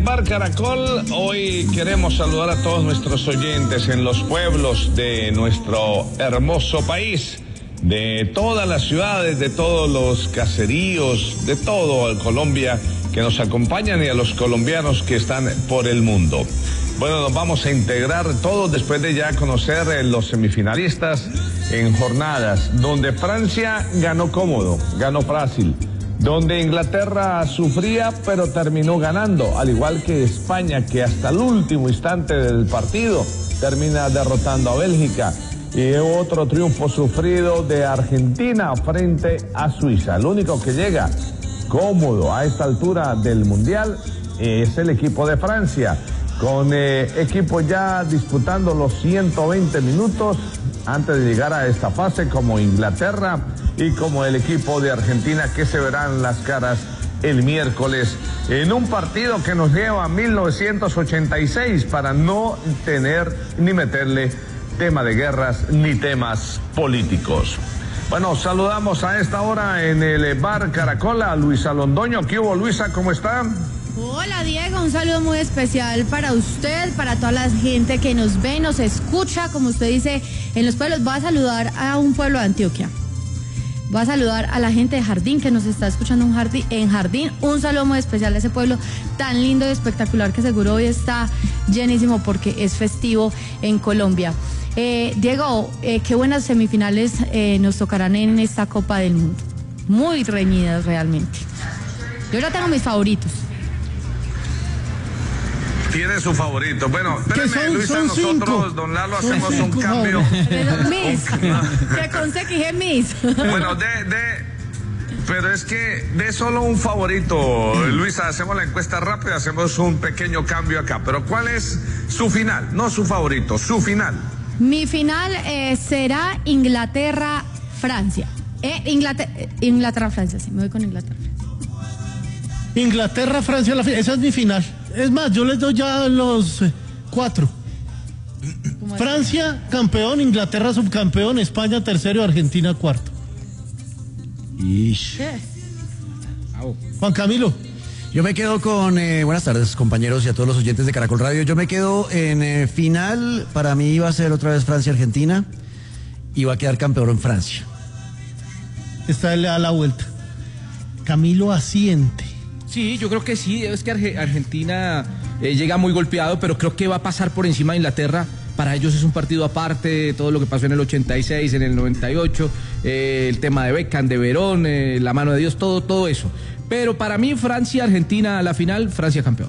Bar Caracol, hoy queremos saludar a todos nuestros oyentes en los pueblos de nuestro hermoso país, de todas las ciudades, de todos los caseríos, de todo Colombia que nos acompañan y a los colombianos que están por el mundo. Bueno, nos vamos a integrar todos después de ya conocer los semifinalistas en jornadas donde Francia ganó cómodo, ganó fácil, donde Inglaterra sufría pero terminó ganando, al igual que España, que hasta el último instante del partido termina derrotando a Bélgica, y otro triunfo sufrido de Argentina frente a Suiza. El único que llega cómodo a esta altura del Mundial es el equipo de Francia, con equipo ya disputando los 120 minutos antes de llegar a esta fase, como Inglaterra y como el equipo de Argentina, que se verán las caras el miércoles en un partido que nos lleva a 1986 para no tener ni meterle tema de guerras ni temas políticos. Bueno, saludamos a esta hora en el Bar Caracol a Luisa Londoño. ¿Qué hubo, Luisa? ¿Cómo está? Hola, Diego, un saludo muy especial para usted, para toda la gente que nos ve, nos escucha, como usted dice, en los pueblos. Va a saludar a un pueblo de Antioquia. Va a saludar a la gente de Jardín, que nos está escuchando en Jardín. Un saludo muy especial a ese pueblo tan lindo y espectacular, que seguro hoy está llenísimo porque es festivo en Colombia. Diego, qué buenas semifinales nos tocarán en esta Copa del Mundo. Muy reñidas realmente. Yo ya tengo mis favoritos. Tiene su favorito. Bueno, espérame, Luisa, son nosotros, cinco. Don Lalo, hacemos un cambio. Miss, que conseguí Miss. Bueno, pero es que de solo un favorito, Luisa, hacemos la encuesta rápida, hacemos un pequeño cambio acá. Pero ¿cuál es su final? No su favorito, su final. Mi final será Inglaterra-Francia. Inglaterra-Francia, sí, me voy con Inglaterra. Inglaterra-Francia, esa es mi final. Es más, yo les doy ya los 4. Francia, campeón, Inglaterra, subcampeón, España, tercero, Argentina, cuarto. ¿Qué? Juan Camilo. Yo me quedo con, buenas tardes compañeros y a todos los oyentes de Caracol Radio. Yo me quedo en final, para mí va a ser otra vez Francia-Argentina y va a quedar campeón en Francia. Esta le da la vuelta. Camilo asiente. Sí, yo creo que sí, es que Argentina llega muy golpeado, pero creo que va a pasar por encima de Inglaterra. Para ellos es un partido aparte, todo lo que pasó en el 86, en el 98, el tema de Beckham, de Verón, la mano de Dios, todo eso. Pero para mí Francia-Argentina, la final, Francia campeón.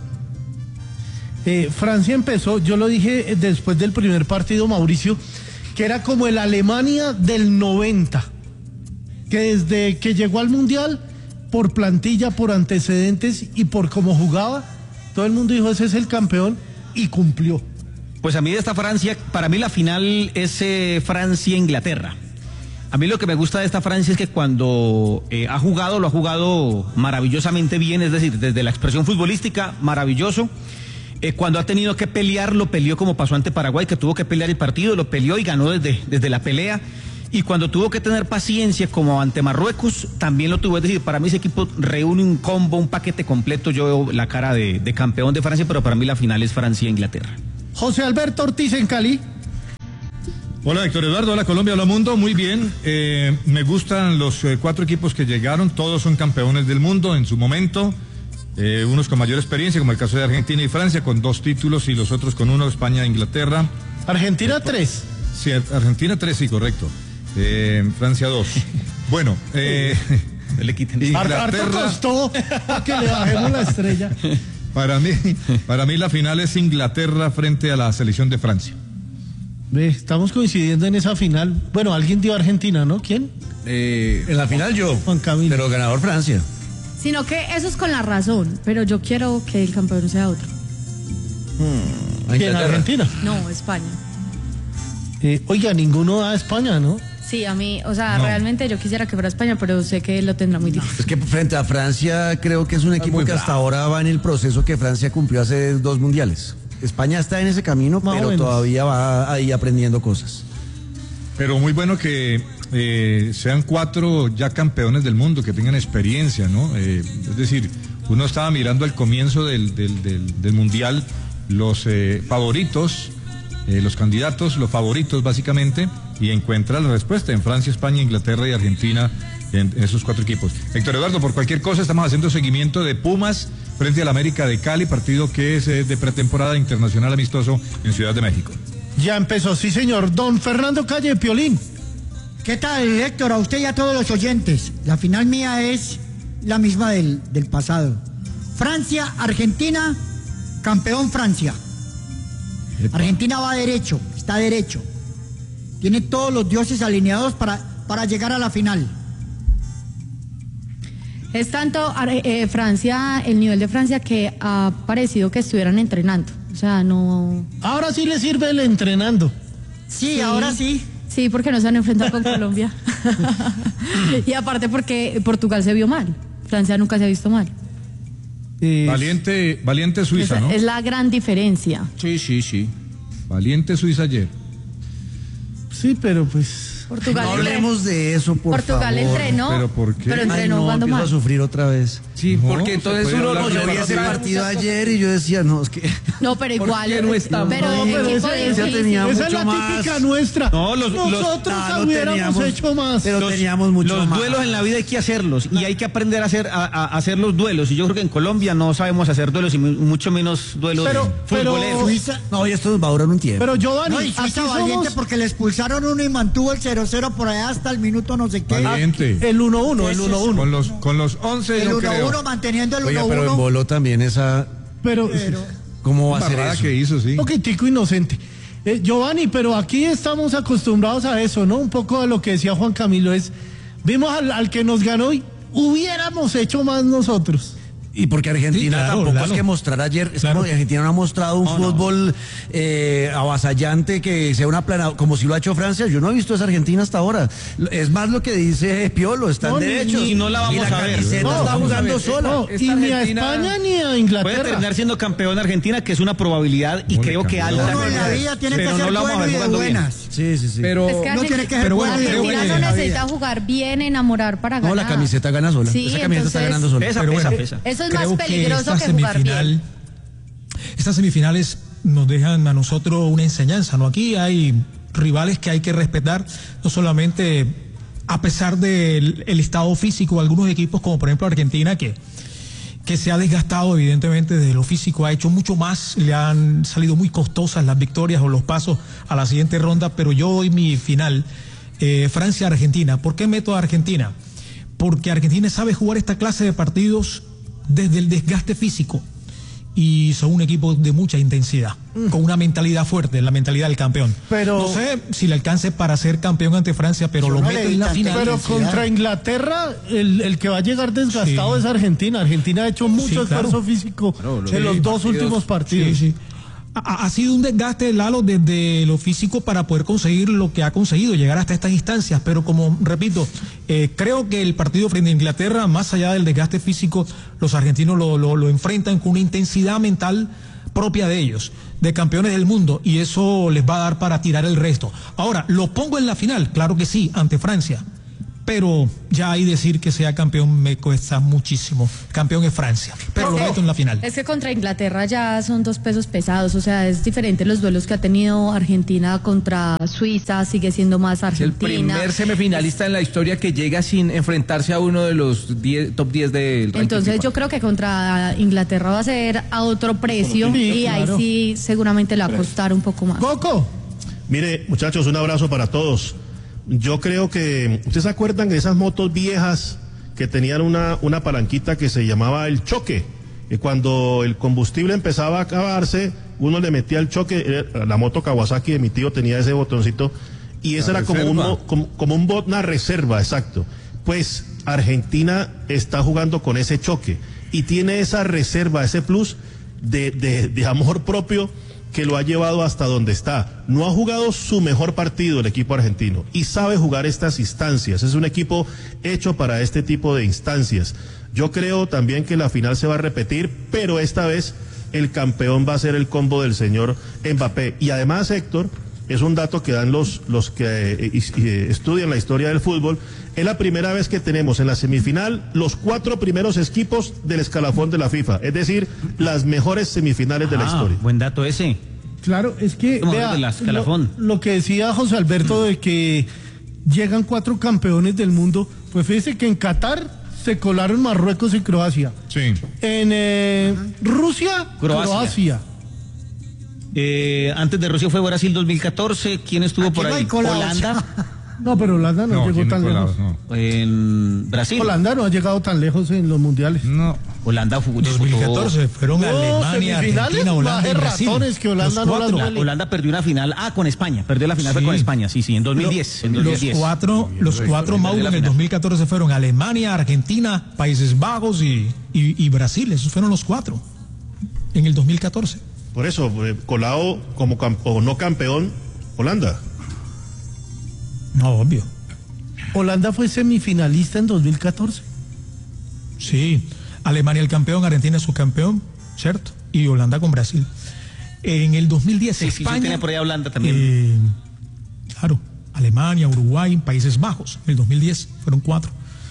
Francia empezó, yo lo dije después del primer partido, Mauricio, que era como el Alemania del 90, que desde que llegó al Mundial, por plantilla, por antecedentes y por cómo jugaba, todo el mundo dijo, ese es el campeón, y cumplió. Pues a mí de esta Francia, para mí la final es Francia-Inglaterra. A mí lo que me gusta de esta Francia es que cuando ha jugado, lo ha jugado maravillosamente bien, es decir, desde la expresión futbolística, maravilloso. Cuando ha tenido que pelear, lo peleó como pasó ante Paraguay, que tuvo que pelear el partido, lo peleó y ganó desde la pelea. Y cuando tuvo que tener paciencia, como ante Marruecos, también lo tuvo. Es decir, para mí ese equipo reúne un combo, un paquete completo. Yo veo la cara de campeón de Francia, pero para mí la final es Francia-Inglaterra. José Alberto Ortiz en Cali. Hola Héctor Eduardo, hola Colombia, hola mundo, muy bien. Me gustan los 4 equipos que llegaron, todos son campeones del mundo en su momento. Unos con mayor experiencia, como el caso de Argentina y Francia, con 2 títulos y los otros con 1, España e Inglaterra. Argentina 3. Sí, Argentina 3, sí, correcto. Francia 2. Bueno, le quiten. Inglaterra costó para que le bajemos la estrella. Para mí la final es Inglaterra frente a la selección de Francia. Estamos coincidiendo en esa final. Bueno, alguien dio Argentina, ¿no? ¿Quién? En la final yo, Juan Camilo. pero ganador Francia. Sino que eso es con la razón, pero yo quiero que el campeón sea otro. ¿Quién? ¿Argentina? No, España. Oiga, ninguno da a España, ¿no? Sí, a mí, o sea, realmente yo quisiera que fuera España, pero sé que lo tendrá muy difícil. Es que frente a Francia creo que es un equipo que hasta ahora va en el proceso que Francia cumplió hace 2 mundiales. España está en ese camino, pero todavía va ahí aprendiendo cosas. Pero muy bueno que sean 4 ya campeones del mundo, que tengan experiencia, ¿no? Es decir, uno estaba mirando al comienzo del Mundial los favoritos, los candidatos, los favoritos básicamente, y encuentra la respuesta en Francia, España, Inglaterra y Argentina en esos 4 equipos. Héctor Eduardo, por cualquier cosa estamos haciendo seguimiento de Pumas frente al América de Cali, partido que es de pretemporada internacional amistoso en Ciudad de México. Ya empezó, sí señor. Don Fernando Calle, Piolín. ¿Qué tal, Héctor? A usted y a todos los oyentes. La final mía es la misma del pasado. Francia, Argentina, campeón Francia. Argentina va derecho, está derecho. Tiene todos los dioses alineados para llegar a la final. Es tanto Francia, el nivel de Francia, que ha parecido que estuvieran entrenando. O sea, no... Ahora sí le sirve el entrenando. Sí, ahora sí. Sí, porque no se han enfrentado con Colombia. Y aparte porque Portugal se vio mal. Francia nunca se ha visto mal. Valiente Suiza, ¿no? Es la gran diferencia. Sí. Valiente Suiza ayer. Sí, pero pues... Portugal No hablemos de eso, por Portugal favor. entrenó, ¿Pero por qué? pero entrenó cuando empiezo mal. a sufrir otra vez. Sí, No, porque entonces se puede uno hablar No, yo vi ese partido ayer y yo decía, no, es que... No, pero igual. qué no estamos? Pero No, el pero equipo ese- difícil. ese tenía Esa es la mucho típica más. nuestra. No, Nosotros no hubiéramos teníamos, hecho más. pero teníamos mucho Los más. duelos en la vida hay que hacerlos y hay que aprender a hacer los duelos. Y yo creo que en Colombia no sabemos hacer duelos y mucho menos duelos Pero- futboleros. No, y esto nos va a durar un tiempo. Pero Giovanni, No, y aquí Suiza valiente somos porque le expulsaron uno y mantuvo el 0-0 por allá hasta el minuto no sé qué. Valiente. el 1-1, el 1-1. Con los 11 El yo 1-1 creo. manteniendo el 1-1. Oiga, pero emboló también esa... Pero ¿Cómo va a ser Barrada eso? que hizo, sí. un poquitico inocente. Giovanni, pero aquí estamos acostumbrados a eso, ¿no? Un poco a lo que decía Juan Camilo, vimos al que nos ganó y hubiéramos hecho más nosotros. Y porque Argentina Sí, claro, tampoco claro. es que mostrar ayer, es Claro. como que Argentina no ha mostrado un fútbol avasallante que sea una plana, como si lo ha hecho Francia. Yo no he visto esa Argentina hasta ahora. Es más lo que dice Piolo, están No, derechos. y no la vamos y la a ver. camiseta No, está vamos a jugando ver. sola. No, esta y ni a Argentina España ni a Puede Inglaterra. terminar siendo campeón Argentina, que es una probabilidad y ¿Cómo creo le que cambió? alta. Uno en la vida tiene que Pero ser no la vamos a bueno ver y de jugando bien. buenas. Sí. Pero Es que No tiene que ser Pero bueno, bueno y de creo que Argentina buenas no en la necesita vida. jugar bien, enamorar para No, ganar. la camiseta gana sola. Sí, Esa camiseta está entonces, ganando sola. Pesa, Pero pesa, bueno, pesa. Eso es más creo peligroso esta que jugar bien. Estas semifinales nos dejan a nosotros una enseñanza, ¿no? Aquí hay rivales que hay que respetar, no solamente a pesar del estado físico de algunos equipos, como por ejemplo Argentina, que se ha desgastado evidentemente de lo físico, ha hecho mucho más, le han salido muy costosas las victorias o los pasos a la siguiente ronda, pero yo doy mi final, Francia-Argentina. ¿Por qué meto a Argentina? Porque Argentina sabe jugar esta clase de partidos desde el desgaste físico y son un equipo de mucha intensidad, con una mentalidad fuerte, la mentalidad del campeón. Pero- no sé si le alcance para ser campeón ante Francia, pero Yo lo no meto le vi en la tanta final. Pero intensidad. contra Inglaterra, el que va a llegar desgastado Sí. es Argentina. Argentina ha hecho mucho Sí, claro. esfuerzo físico en los dos últimos partidos. Sí, sí. Ha sido un desgaste, Lalo, desde lo físico para poder conseguir lo que ha conseguido, llegar hasta estas instancias. Pero como repito, creo que el partido frente a Inglaterra, más allá del desgaste físico, los argentinos lo enfrentan con una intensidad mental propia de ellos, de campeones del mundo, y eso les va a dar para tirar el resto. Ahora, ¿lo pongo en la final? Claro que sí, ante Francia. Pero ya ahí decir que sea campeón me cuesta muchísimo. Campeón es Francia, pero lo meto en la final. Es que contra Inglaterra ya son dos pesos pesados, o sea, es diferente los duelos que ha tenido Argentina contra Suiza, sigue siendo más es el Argentina. primer semifinalista en la historia que llega sin enfrentarse a uno de los top 10 del ranking Entonces FIFA. yo creo que contra Inglaterra va a ser a otro precio Sí, y ahí claro. sí seguramente le va a costar un poco más. Coco, Mire, muchachos, un abrazo para todos. Yo creo que, ¿ustedes se acuerdan de esas motos viejas que tenían una palanquita que se llamaba el choque? Que cuando el combustible empezaba a acabarse, uno le metía el choque, la moto Kawasaki de mi tío tenía ese botoncito, y ese La era como reserva. una reserva, exacto. Pues Argentina está jugando con ese choque y tiene esa reserva, ese plus de amor propio que lo ha llevado hasta donde está. No ha jugado su mejor partido el equipo argentino y sabe jugar estas instancias. Es un equipo hecho para este tipo de instancias. Yo creo también que la final se va a repetir, pero esta vez el campeón va a ser el combo del señor Mbappé. Y además, Héctor, es un dato que dan los que estudian la historia del fútbol, es la primera vez que tenemos en la semifinal los 4 primeros equipos del escalafón de la FIFA, es decir, las mejores semifinales de la historia. Buen dato ese. Claro, es que vea, lo que decía José Alberto de que llegan 4 campeones del mundo, pues fíjese que en Qatar se colaron Marruecos y Croacia. Sí. En Rusia, Croacia. Antes de Rusia fue Brasil 2014. ¿Quién estuvo por ahí? Holanda. No, pero Holanda no llegó tan lejos. No. En Brasil. Holanda no ha llegado tan lejos en los mundiales. No. Holanda fue 2014 fueron Alemania, Argentina, Holanda y Brasil. Que Holanda no las vale. Holanda perdió una final con España. Perdió la final fue con España, sí, en 2010. Los cuatro Mauro en el 2014 fueron Alemania, Argentina, Países Bajos y Brasil. Esos fueron los 4 en el 2014. Por eso, colado como no campeón, Holanda. No, obvio. Holanda fue semifinalista en 2014. Sí, Alemania el campeón, Argentina es subcampeón, ¿cierto? Y Holanda con Brasil. En el 2010 España... Sí, tiene por ahí Holanda también. Claro, Alemania, Uruguay, Países Bajos. En el 2010 fueron 4.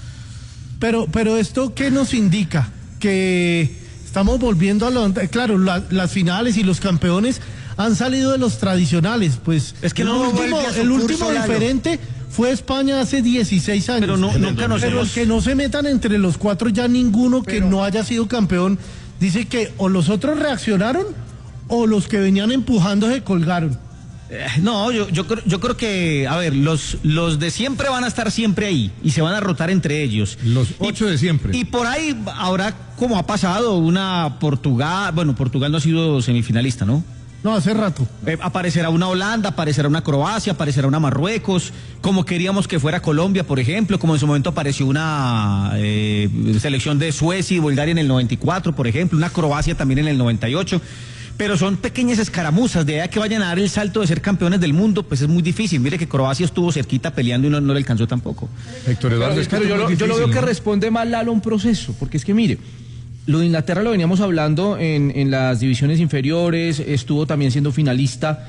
Pero esto, ¿qué nos indica? Que estamos volviendo a claro, las finales y los campeones han salido de los tradicionales, pues es que el último diferente fue España hace 16 años. Pero nunca nos el que no se metan entre los 4 ya ninguno que no haya sido campeón dice que o los otros reaccionaron o los que venían empujando se colgaron. No, yo creo que, a ver, los de siempre van a estar siempre ahí y se van a rotar entre ellos. Los 8 de siempre. Y por ahí habrá, como ha pasado, una Portugal, bueno, Portugal no ha sido semifinalista, ¿no? No, hace rato. Aparecerá una Holanda, aparecerá una Croacia, aparecerá una Marruecos, como queríamos que fuera Colombia, por ejemplo, como en su momento apareció una selección de Suecia y Bulgaria en el 94, por ejemplo, una Croacia también en el 98. Pero son pequeñas escaramuzas, de ahí a que vayan a dar el salto de ser campeones del mundo, pues es muy difícil. Mire que Croacia estuvo cerquita peleando y no le alcanzó tampoco. Héctor Eduardo, pero yo lo veo que responde más Lalo a un proceso, porque es que mire, lo de Inglaterra lo veníamos hablando en las divisiones inferiores, estuvo también siendo finalista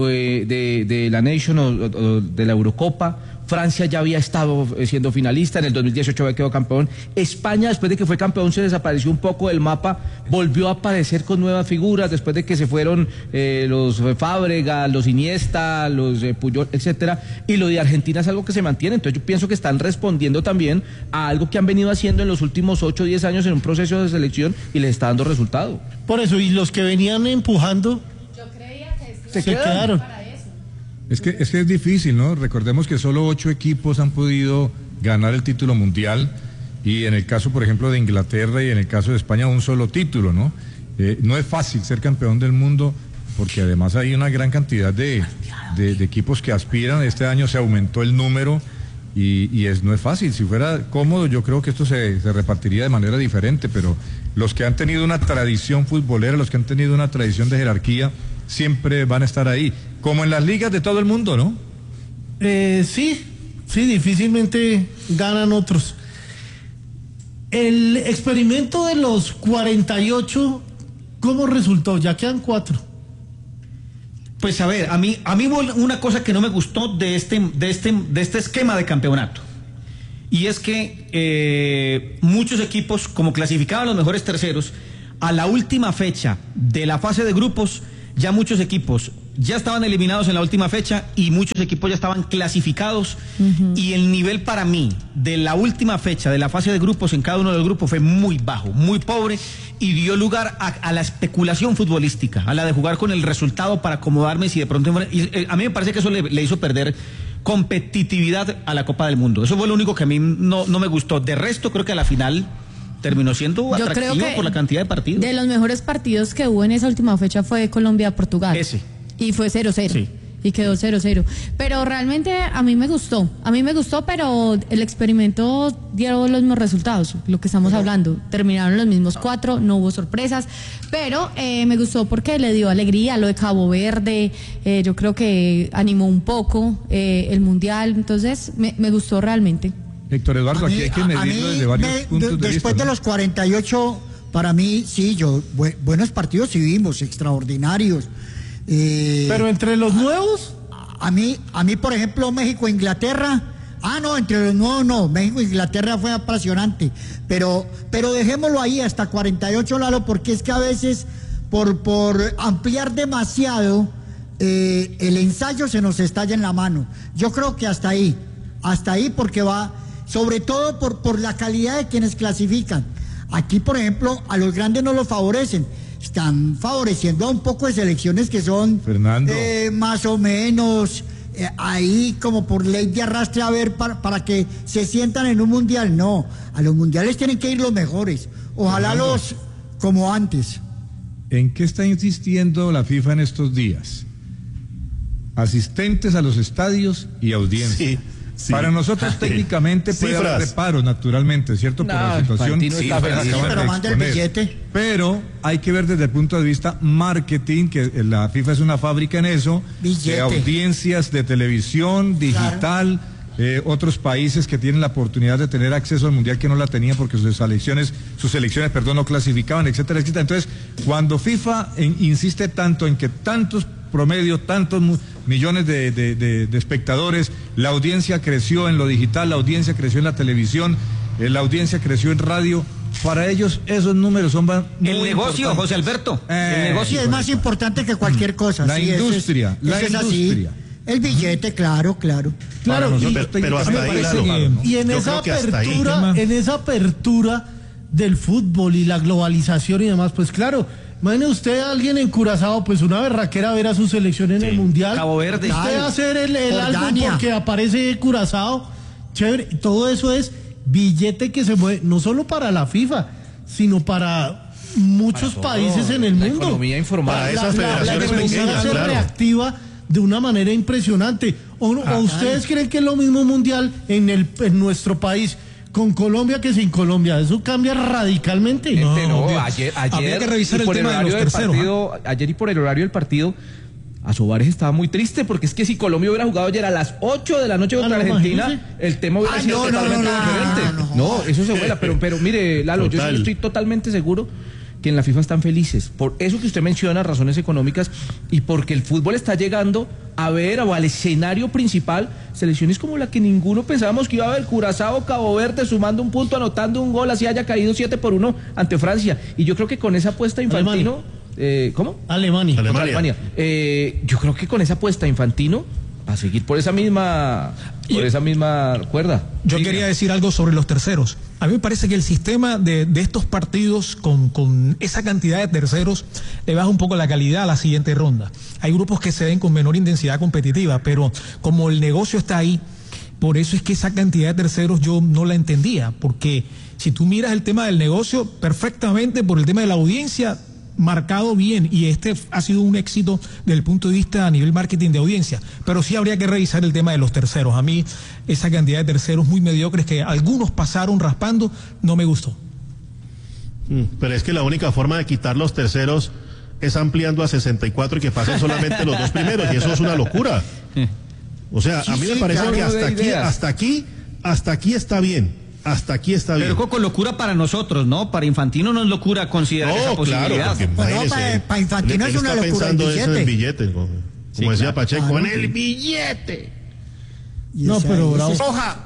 de la Nation o de la Eurocopa. Francia ya había estado siendo finalista, en el 2018 había quedado campeón. España, después de que fue campeón, se desapareció un poco del mapa, volvió a aparecer con nuevas figuras, después de que se fueron los Fábregas, los Iniesta, los Puyol, etcétera. Y lo de Argentina es algo que se mantiene, entonces yo pienso que están respondiendo también a algo que han venido haciendo en los últimos 8 o 10 años en un proceso de selección y les está dando resultado. Por eso, y los que venían empujando, yo creía que se quedaron. Es que es difícil, ¿no? Recordemos que solo 8 equipos han podido ganar el título mundial y en el caso, por ejemplo, de Inglaterra y en el caso de España, un solo título, ¿no? No es fácil ser campeón del mundo porque además hay una gran cantidad de equipos que aspiran. Este año se aumentó el número y no es fácil. Si fuera cómodo, yo creo que esto se repartiría de manera diferente, pero los que han tenido una tradición futbolera, los que han tenido una tradición de jerarquía, siempre van a estar ahí, como en las ligas de todo el mundo, ¿no? Sí, difícilmente ganan otros. El experimento de los 48, ¿cómo resultó? Ya quedan 4. Pues a ver, a mí una cosa que no me gustó de este esquema de campeonato, y es que muchos equipos, como clasificaban los mejores terceros, a la última fecha de la fase de grupos, ya muchos equipos ya estaban eliminados en la última fecha y muchos equipos ya estaban clasificados. Y el nivel para mí de la última fecha de la fase de grupos en cada uno de los grupos fue muy bajo, muy pobre, y dio lugar a la especulación futbolística, a la de jugar con el resultado para acomodarme si de pronto... a mí me parece que eso le hizo perder competitividad a la Copa del Mundo. Eso fue lo único que a mí no me gustó. De resto, creo que a la final terminó siendo atractivo por la cantidad de partidos. De los mejores partidos que hubo en esa última fecha fue Colombia-Portugal. Ese. Y fue 0-0. Sí. Y quedó 0-0. Pero realmente a mí me gustó, pero el experimento dio los mismos resultados, lo que estamos hablando. Terminaron los mismos 4, no hubo sorpresas, pero me gustó porque le dio alegría lo de Cabo Verde. Yo creo que animó un poco el Mundial, entonces me gustó realmente. Héctor Eduardo, aquí hay que medirlo desde varios puntos de vista. Después de los 48, para mí, sí, buenos partidos sí vimos, extraordinarios. Pero entre los nuevos, a mí, por ejemplo, México-Inglaterra. No, entre los nuevos no. México-Inglaterra fue apasionante. Pero dejémoslo ahí hasta 48, Lalo, porque es que a veces, por ampliar demasiado, el ensayo se nos estalla en la mano. Yo creo que hasta ahí, porque va, sobre todo por la calidad de quienes clasifican. Aquí, por ejemplo, a los grandes no los favorecen. Están favoreciendo a un poco de selecciones que son más o menos ahí como por ley de arrastre a ver para que se sientan en un mundial. No, a los mundiales tienen que ir los mejores. Ojalá Fernando, los como antes. ¿En qué está insistiendo la FIFA en estos días? Asistentes a los estadios y audiencia. Sí. Para nosotros técnicamente puede haber reparos, naturalmente, ¿cierto? Por la situación. Pero manda el billete. Pero hay que ver desde el punto de vista marketing, que la FIFA es una fábrica en eso, de audiencias de televisión, digital, otros países que tienen la oportunidad de tener acceso al mundial que no la tenían porque sus selecciones, no clasificaban, etcétera, etcétera. Entonces, cuando FIFA insiste tanto en que tantos promedio, tantos millones de espectadores, la audiencia creció en lo digital, la audiencia creció en la televisión, la audiencia creció en radio, para ellos esos números son muy el negocio, José Alberto, el negocio es más importante que cualquier cosa. La industria, la industria. El billete, claro. Pero hasta ahí, y en esa apertura del fútbol y la globalización y demás, pues claro. Imagine usted a alguien en Curazao, pues una berraquera ver a su selección en el Mundial. Cabo Verde. Usted hacer el álbum porque aparece Curazao. Chévere. Todo eso es billete que se mueve, no solo para la FIFA, sino para muchos países en el mundo. La economía informal. La economía se reactiva de una manera impresionante. ¿O ustedes creen que es lo mismo mundial en nuestro país con Colombia que sin Colombia? Eso cambia radicalmente. Ayer habría que revisar el tema de los terceros. Ayer y por el horario del partido, Asobares estaba muy triste porque es que si Colombia hubiera jugado ayer a las 8 de la noche contra Argentina, el tema hubiera sido totalmente diferente. No, eso se vuela, pero mire, Lalo, yo estoy totalmente seguro que en la FIFA están felices, por eso que usted menciona, razones económicas, y porque el fútbol está llegando a ver o al escenario principal selecciones como la que ninguno pensábamos que iba a ver, Curazao, Cabo Verde, sumando un punto, anotando un gol, así haya caído 7-1 ante Francia, y yo creo que con esa apuesta Infantino, ¿cómo? Alemania. Yo creo que con esa apuesta Infantino va a seguir por esa misma cuerda. Yo quería decir algo sobre los terceros. A mí me parece que el sistema de estos partidos con esa cantidad de terceros le baja un poco la calidad a la siguiente ronda. Hay grupos que se ven con menor intensidad competitiva, pero como el negocio está ahí, por eso es que esa cantidad de terceros yo no la entendía, porque si tú miras el tema del negocio perfectamente por el tema de la audiencia, marcado bien, y este ha sido un éxito desde el punto de vista a nivel marketing de audiencia, pero sí habría que revisar el tema de los terceros. A mí esa cantidad de terceros muy mediocres que algunos pasaron raspando no me gustó. Pero es que la única forma de quitar los terceros es ampliando a 64 y que pasen solamente los dos primeros, y eso es una locura. O sea, a mí me parece que hasta aquí está bien. Hasta aquí está bien. Pero con locura para nosotros, ¿no? Para Infantino no es locura considerar esa posibilidad. Claro, para Infantino es una locura el billete. En el billete, como decía Pacheco, en el billete. No, pero bravo. Roja.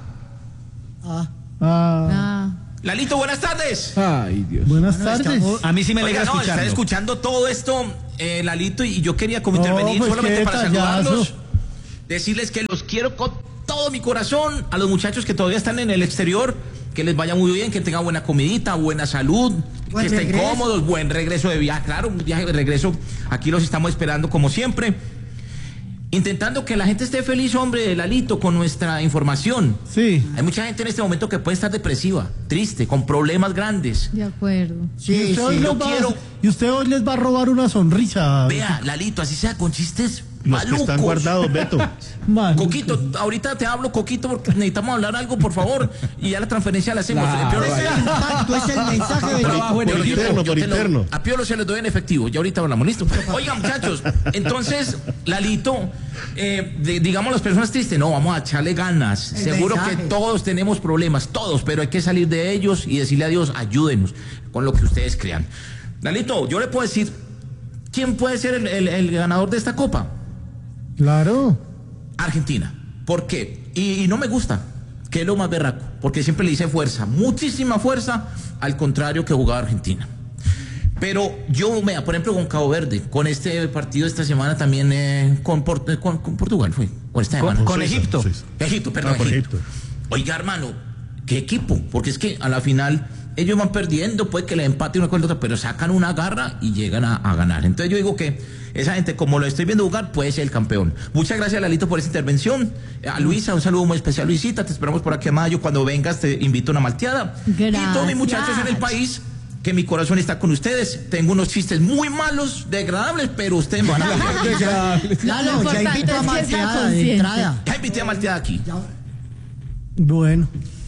Lalito, buenas tardes. Ay, Dios. Buenas tardes. A mí sí me alegra escucharlo. Está escuchando todo esto, Lalito, y yo quería como intervenir pues solamente para saludarlos, decirles que los quiero con todo mi corazón, a los muchachos que todavía están en el exterior, que les vaya muy bien, que tengan buena comidita, buena salud, que estén cómodos, buen regreso de viaje, claro, un viaje de regreso, aquí los estamos esperando como siempre, intentando que la gente esté feliz, hombre, Lalito, con nuestra información. Sí. Hay mucha gente en este momento que puede estar depresiva, triste, con problemas grandes. De acuerdo. Sí, y usted hoy les va a robar una sonrisa. Vea, Lalito, así sea con chistes Los malucos. que están guardados, Beto. Coquito, ahorita te hablo, Coquito, porque necesitamos hablar algo, por favor, y ya la transferencia la hacemos. Es el mensaje de trabajo en por interno. A Piolo se les doy en efectivo, ya ahorita hablamos, listo. Oigan, muchachos, entonces, Lalito, digamos las personas tristes, no, vamos a echarle ganas. Seguro que todos tenemos problemas, todos, pero hay que salir de ellos y decirle a Dios, ayúdenos con lo que ustedes crean. Lalito, yo le puedo decir, ¿quién puede ser el ganador de esta copa? Claro. Argentina. ¿Por qué? Y no me gusta, que es lo más berraco, porque siempre le hice fuerza, muchísima fuerza, al contrario que jugaba Argentina. Pero yo, por ejemplo, con Cabo Verde, con este partido esta semana también con Portugal fue, o esta semana. Con Egipto. Egipto, perdón, Egipto. Oiga, hermano, ¿qué equipo? Porque es que a la final ellos van perdiendo, puede que le empate una con la otra, pero sacan una garra y llegan a ganar. Entonces yo digo que esa gente, como lo estoy viendo jugar, puede ser el campeón. Muchas gracias, Lalito, por esa intervención. A Luisa, un saludo muy especial. Luisita, te esperamos por aquí a mayo. Cuando vengas te invito a una malteada. Gracias. Y todos mis muchachos en el país, que mi corazón está con ustedes. Tengo unos chistes muy malos, degradables, pero ustedes van a ver. Lalo, ya invito a malteada de entrada. Ya invité a malteada aquí. Bueno.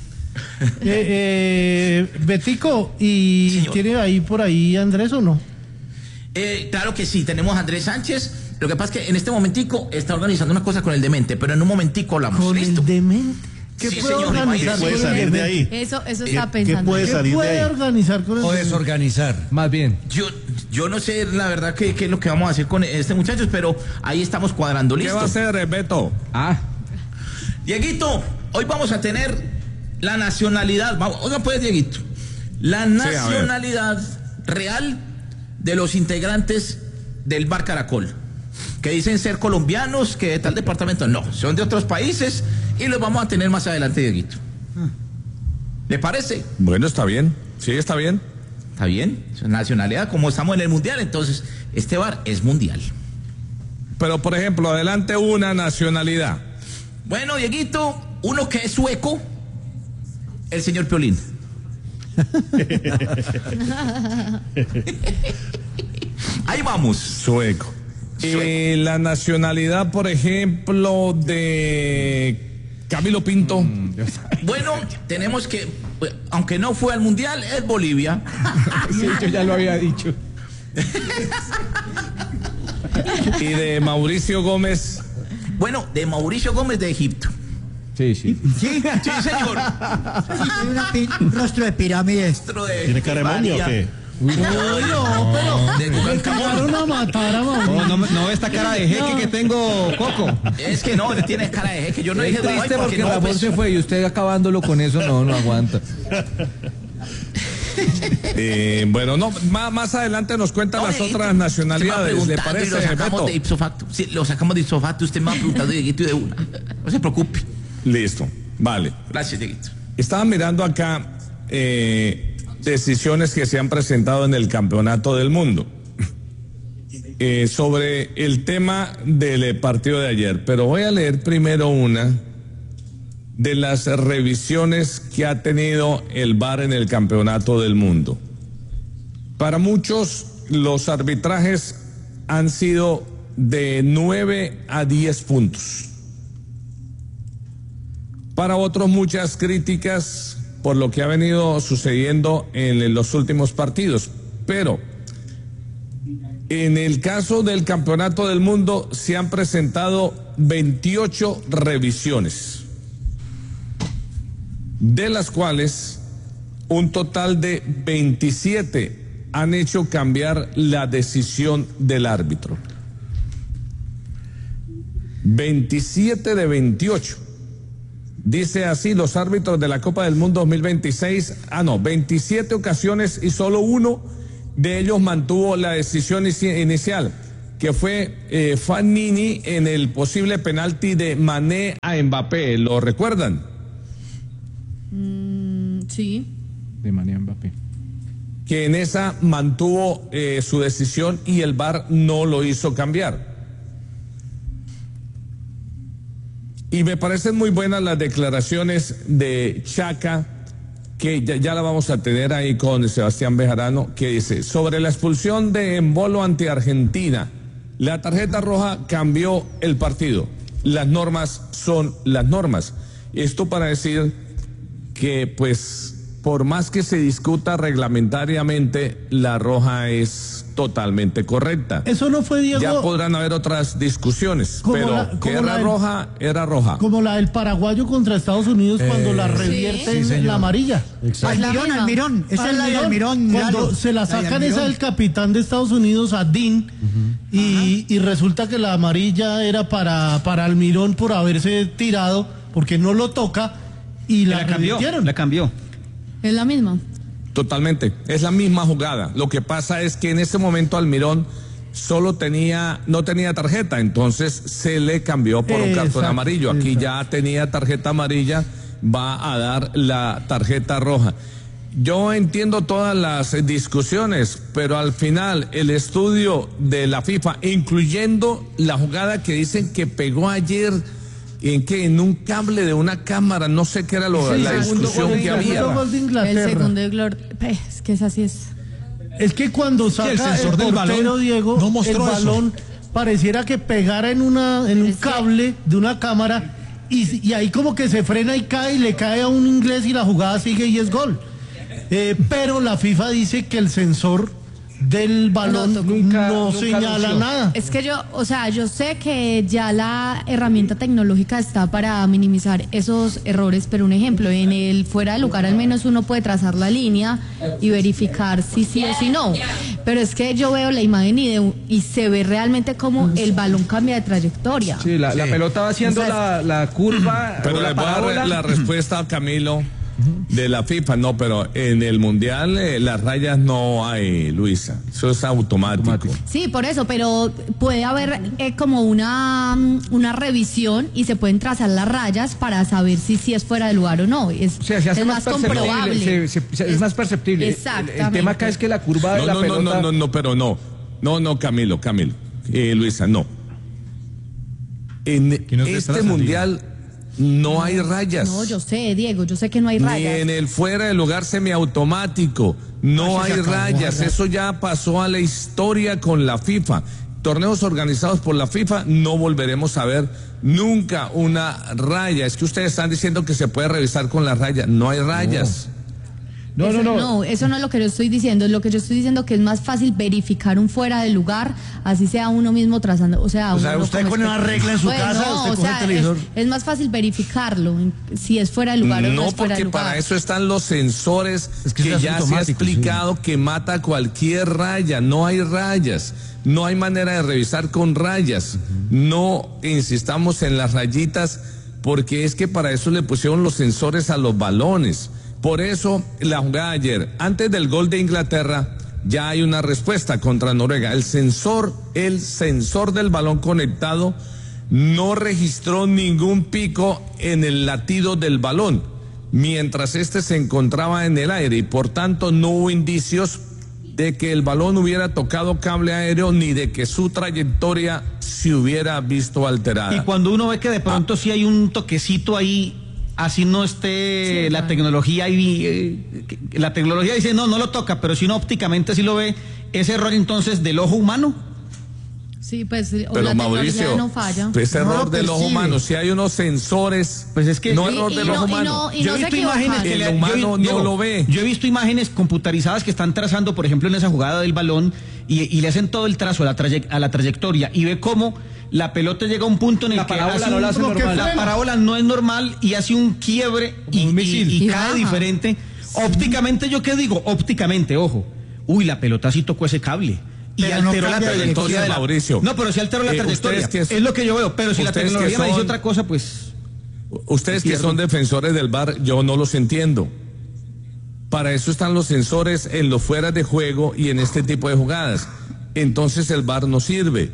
Betico, ¿y Señor. tiene ahí por ahí Andrés o no? Claro que sí, tenemos a Andrés Sánchez. Lo que pasa es que en este momentico está organizando una cosa con el demente, pero en un momentico hablamos. Con ¿Listo? el demente. ¿Qué Sí, puede señor, organizar imagínese. ¿Puede con el salir de demente? ahí? Eso ¿Qué- está qué pensando. puede salir ¿Qué de puede ahí? organizar con el O demente? desorganizar. Más bien. Yo no sé la verdad qué es lo que vamos a hacer con este muchachos, pero ahí estamos cuadrando. ¿Qué ¿Listo? va a hacer, Beto? Dieguito, hoy vamos a tener la nacionalidad. Oiga pues, Dieguito. La nacionalidad real de los integrantes del Bar Caracol, que dicen ser colombianos, que de tal departamento. No, son de otros países y los vamos a tener más adelante, Dieguito. ¿Le parece? Bueno, está bien. Sí, está bien. ¿Está bien? Nacionalidad, como estamos en el mundial, entonces este bar es mundial. Pero, por ejemplo, adelante una nacionalidad. Bueno, Dieguito, uno que es sueco, el señor Piolín. Ahí vamos. Sueco. Y la nacionalidad, por ejemplo, de Camilo Pinto. Bueno, tenemos que, aunque no fue al mundial, es Bolivia. Sí, yo ya lo había dicho. Y de Mauricio Gómez. Bueno, de Mauricio Gómez de Egipto. Sí, sí. Sí, Sí, señor. sí, tiene un rostro de pirámide. ¿Tiene cara de momia o qué? No, pero De Tutankamón. llegaron a matar a Mauricio. No esta cara de jeque que tengo, Coco. Es que no, le tiene cara de jeque. Yo no Es dije nada triste porque no, el amor pues, se fue y usted acabándolo con eso no aguanta. Bueno, no, más adelante nos cuentan no, las Dieguito, otras usted me va nacionalidades. ¿Le preguntando parece, y lo sacamos Beto? de ipso facto. Sí, lo sacamos de ipso facto. Usted me va preguntando, Dieguito, y de una. No se preocupe. Listo, vale. Gracias, Dieguito. Estaba mirando acá decisiones que se han presentado en el Campeonato del Mundo sobre el tema del partido de ayer, pero voy a leer primero una de las revisiones que ha tenido el VAR en el Campeonato del Mundo. Para muchos, los arbitrajes han sido de 9 a 10 puntos. Para otros, muchas críticas por lo que ha venido sucediendo en los últimos partidos. Pero en el caso del Campeonato del Mundo se han presentado 28 revisiones, de las cuales un total de 27 han hecho cambiar la decisión del árbitro. 27 de 28. Dice así: los árbitros de la Copa del Mundo 2026, 27 ocasiones y solo uno de ellos mantuvo la decisión inicial, que fue Fanini en el posible penalti de Mané a Mbappé. ¿Lo recuerdan? Sí. De Mané a Mbappé. Que en esa mantuvo su decisión y el VAR no lo hizo cambiar. Y me parecen muy buenas las declaraciones de Chaca, que ya la vamos a tener ahí con Sebastián Bejarano, que dice: sobre la expulsión de Embolo ante Argentina, la tarjeta roja cambió el partido. Las normas son las normas. Esto para decir que, pues, por más que se discuta reglamentariamente, la roja es totalmente correcta. Eso no fue, Diego. Ya podrán haber otras discusiones, Como pero la- como que era la del- roja, era roja. Como la del paraguayo contra Estados Unidos cuando la revierten en la amarilla. Almirón, esa es la de Almirón. Cuando Lalo. se la La de sacan Almirón. esa del capitán de Estados Unidos, a Dean, y resulta que la amarilla era para Almirón por haberse tirado, porque no lo toca, y la revirtieron. La cambió. Es la misma. Totalmente, es la misma jugada. Lo que pasa es que en ese momento Almirón no tenía tarjeta, entonces se le cambió por un cartón Exacto, amarillo. Aquí ya tenía tarjeta amarilla, va a dar la tarjeta roja. Yo entiendo todas las discusiones, pero al final el estudio de la FIFA, incluyendo la jugada que dicen que pegó ayer en un cable de una cámara, no sé qué era la discusión que había. El segundo de es que esa sí es. Es que cuando el saca sensor el del portero, balón Diego, no mostró el eso. balón pareciera que pegara en un cable de una cámara y ahí como que se frena y cae y le cae a un inglés y la jugada sigue y es gol. Pero la FIFA dice que el sensor del balón no señala nada. Es que yo sé que ya la herramienta tecnológica está para minimizar esos errores, pero un ejemplo, en el fuera de lugar al menos uno puede trazar la línea y verificar si sí o si no. Pero es que yo veo la imagen y se ve realmente como el balón cambia de trayectoria. Sí, la pelota va haciendo O sea, la curva. Pero o la le voy a dar parábola. la respuesta a Camilo de la FIFA, no, pero en el Mundial las rayas no hay, Luisa, eso es automático. Sí, por eso, pero puede haber como una revisión y se pueden trazar las rayas para saber si es fuera de lugar o no. Es, O sea, se hace es más más comprobable. es más perceptible. Exactamente. El tema acá es que la curva de la pelota. Pero no, Camilo, Luisa, no. En no se este traza, Mundial no hay rayas. No, yo sé, Diego, yo sé que no hay Ni rayas. en el fuera de lugar semiautomático. No hay rayas. Eso ya pasó a la historia con la FIFA. Torneos organizados por la FIFA no volveremos a ver nunca una raya. Es que ustedes están diciendo que se puede revisar con la raya. No hay rayas. No, eso no es lo que yo estoy diciendo. Lo que yo estoy diciendo que es más fácil verificar un fuera de lugar, así sea uno mismo trazando. O sea, usted pone una regla en su casa, usted coge el televisor. Es más fácil verificarlo, si es fuera de lugar o no es fuera de porque lugar. para eso están los sensores que que es ya se ha automático, explicado que mata cualquier raya. No hay rayas. No hay manera de revisar con rayas. No insistamos en las rayitas porque es que para eso le pusieron los sensores a los balones. Por eso la jugada de ayer, antes del gol de Inglaterra, ya hay una respuesta contra Noruega. El sensor del balón conectado no registró ningún pico en el latido del balón, mientras este se encontraba en el aire, y por tanto no hubo indicios de que el balón hubiera tocado cable aéreo ni de que su trayectoria se hubiera visto alterada. Y cuando uno ve que de pronto sí hay un toquecito ahí, así no esté la tecnología ahí, la tecnología dice no lo toca, pero si uno ópticamente sí lo ve, ese error entonces del ojo humano. Sí, pues o Pero la Mauricio, tecnología no falla. pues error del ojo humano, si hay unos sensores, pues es que no error del ojo humano. Yo he visto imágenes que el humano no lo ve. Yo he visto imágenes computarizadas que están trazando, por ejemplo, en esa jugada del balón y le hacen todo el trazo a la trayectoria y ve cómo la pelota llega a un punto en el que parábola hace no la hace normal. la parábola no es normal y hace un quiebre y cae baja. diferente. Ópticamente, ¿yo qué digo? Ópticamente, ojo. Uy, la pelota sí tocó ese cable. Y Pero no alteró la cambia de trayectoria entonces, de la... Mauricio, No, pero sí alteró la trayectoria. ustedes Es lo que yo veo. Pero si la ustedes que tecnología me dice son- otra cosa, pues... Ustedes que son defensores del VAR, yo no los entiendo. Para eso están los sensores en los fueras de juego y en este tipo de jugadas. Entonces el VAR no sirve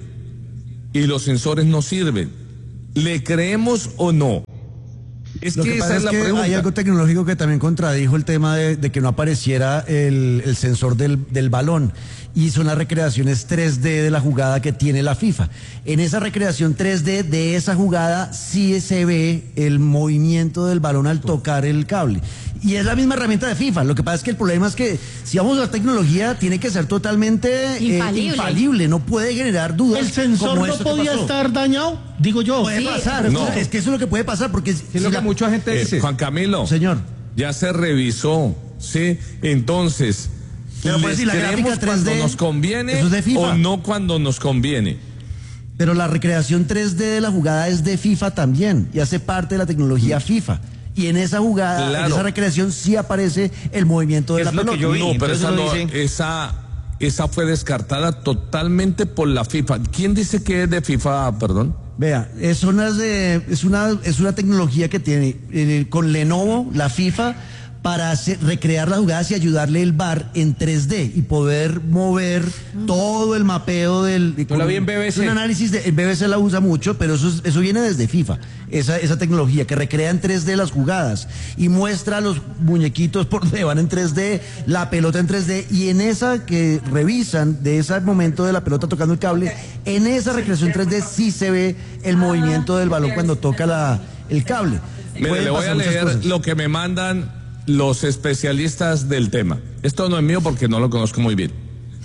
y los sensores no sirven. ¿Le creemos o no? Es Lo que que esa pasa es es la que pregunta. hay algo tecnológico que también contradijo el tema de que no apareciera el sensor del balón, y son las recreaciones 3D de la jugada que tiene la FIFA. En esa recreación 3D de esa jugada sí se ve el movimiento del balón al tocar el cable. Y es la misma herramienta de FIFA. Lo que pasa es que el problema es que si vamos a la tecnología tiene que ser totalmente infalible, no puede generar dudas. ¿El sensor como no esto que podía pasó. estar dañado? Digo yo. Puede pasar, No. es que eso es lo que puede pasar, porque Es lo que mucha gente dice. Juan Camilo, Señor. ya se revisó, ¿sí? Entonces, Pero pues, ¿Les si la creemos gráfica cuando 3D, nos conviene eso es de FIFA. o no cuando nos conviene? Pero la recreación 3D de la jugada es de FIFA también y hace parte de la tecnología FIFA. Y en esa jugada, Claro. en esa recreación sí aparece el movimiento de Es la lo que pelota. yo vi. No, pero Entonces esa, uno no, dice- esa fue descartada totalmente por la FIFA. ¿Quién dice que es de FIFA, perdón? Vea, es una tecnología que tiene con Lenovo, la FIFA, para recrear las jugadas y ayudarle el VAR en 3D y poder mover todo el mapeo del... Yo la vi en BBC. Es un análisis, en BBC la usa mucho, pero eso viene desde FIFA, esa tecnología que recrea en 3D las jugadas y muestra a los muñequitos por donde van en 3D, la pelota en 3D, y en esa que revisan de ese momento de la pelota tocando el cable, en esa recreación 3D sí se ve el movimiento del balón cuando toca el cable. Mire, Pueden le voy a pasar muchas leer cosas. lo que me mandan los especialistas del tema. Esto no es mío porque no lo conozco muy bien.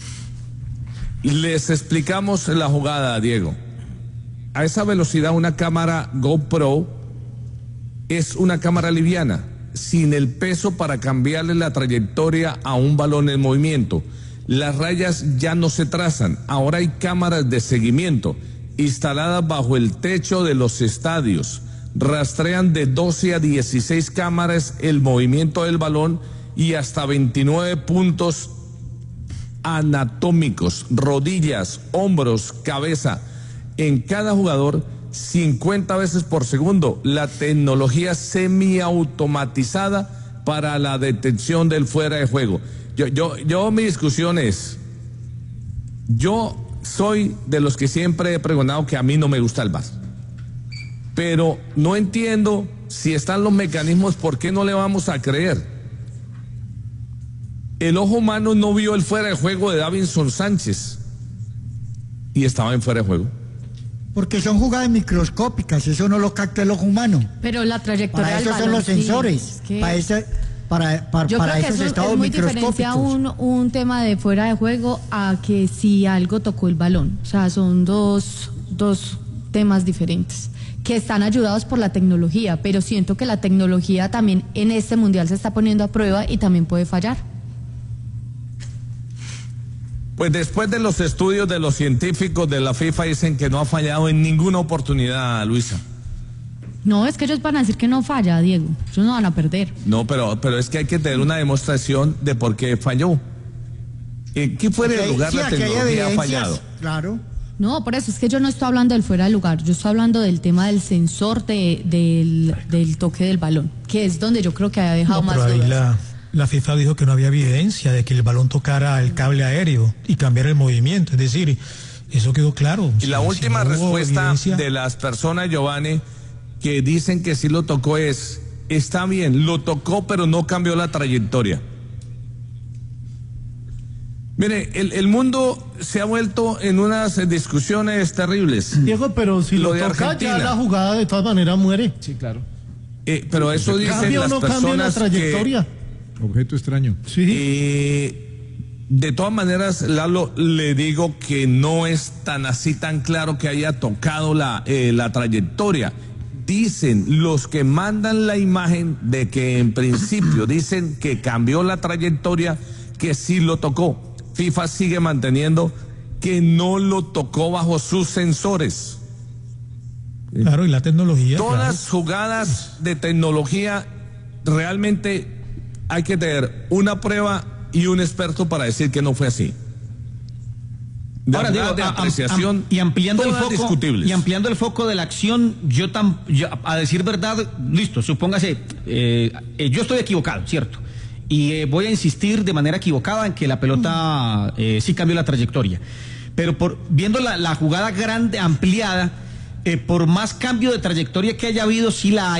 Les explicamos la jugada, Diego. A esa velocidad una cámara GoPro es una cámara liviana, sin el peso para cambiarle la trayectoria a un balón en movimiento. Las rayas ya no se trazan, ahora hay cámaras de seguimiento instaladas bajo el techo de los estadios. Rastrean de 12 a 16 cámaras el movimiento del balón y hasta 29 puntos anatómicos, rodillas, hombros, cabeza, en cada jugador 50 veces por segundo. La tecnología semiautomatizada para la detección del fuera de juego. Mi discusión es, yo soy de los que siempre he pregonado que a mí no me gusta el VAR. Pero no entiendo si están los mecanismos, ¿por qué no le vamos a creer? El ojo humano no vio el fuera de juego de Davinson Sánchez y estaba en fuera de juego. Porque son jugadas microscópicas, eso no lo capta el ojo humano. Pero la trayectoria Para del eso son balón, los sí, sensores, es que para yo creo que esos eso estados es muy diferente a microscópicos. un tema de fuera de juego a que si algo tocó el balón. O sea, son dos temas diferentes que están ayudados por la tecnología, pero siento que la tecnología también en este mundial se está poniendo a prueba y también puede fallar. Pues después de los estudios de los científicos de la FIFA dicen que no ha fallado en ninguna oportunidad, Luisa. No, es que ellos van a decir que no falla, Diego. Ellos no van a perder. No, pero es que hay que tener una demostración de por qué falló. ¿En qué fuera de lugar la tecnología ha fallado? Claro. No, por eso es que yo no estoy hablando del fuera de lugar, yo estoy hablando del tema del sensor del toque del balón, que es donde yo creo que había dejado No, más pero ahí dudas. la FIFA dijo que no había evidencia de que el balón tocara el cable aéreo y cambiara el movimiento, es decir, eso quedó claro. Y la última no hubo respuesta evidencia, de las personas, Giovanni, que dicen que sí lo tocó está bien, lo tocó pero no cambió la trayectoria. Mire, el mundo se ha vuelto en unas discusiones terribles. Diego, pero si lo de toca Argentina. ya la jugada de todas maneras muere. Sí, claro. Pero eso dicen ¿Cambia o las no cambia la personas trayectoria? Objeto extraño. Sí. de todas maneras, Lalo, le digo que no es tan claro que haya tocado la trayectoria. Dicen los que mandan la imagen de que en principio dicen que cambió la trayectoria, que sí lo tocó. FIFA sigue manteniendo que no lo tocó bajo sus sensores. Claro, y la tecnología. Todas jugadas de tecnología, realmente hay que tener una prueba y un experto para decir que no fue así. Ahora, digo, de apreciación, y ampliando el todas foco, discutibles. y ampliando el foco de la acción, yo a decir verdad, listo, supóngase, yo estoy equivocado, ¿cierto? Y voy a insistir de manera equivocada en que la pelota sí cambió la trayectoria. Pero viendo la jugada grande, ampliada, por más cambio de trayectoria que haya habido, sí la hay.